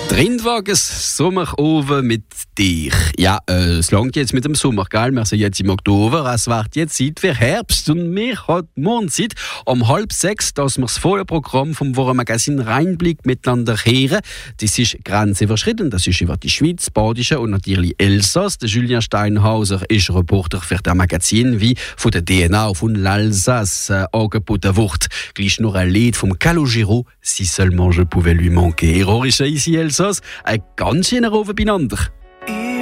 Rindwagens Sommeroven mit dir. Ja, es langt jetzt mit dem Sommer, gell? Wir sind jetzt im Oktober, es wird jetzt Zeit für Herbst und wir haben morgen Zeit um 5:30, dass wir das volle Programm vom Wochenmagazin Rheinblick miteinander hören. Das ist grenzüberschritten, das ist über die Schweiz, Badische und natürlich Elsass. Der Julien Steinhauser ist Reporter für das Magazin, wie von der DNA von l'Alsace angeboten wird. Gleich noch ein Lied vom Calogero, «Si seulement je pouvais lui manquer». Ironische ici Elsass, ein ganz schöner Ofen beieinander.